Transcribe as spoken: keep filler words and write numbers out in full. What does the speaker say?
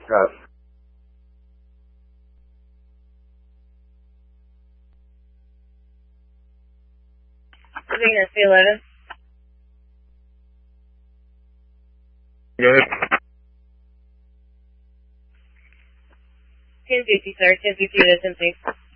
Yes. Venus, the eleven. Good. ten fifty, sir. ten fifty, that's empty.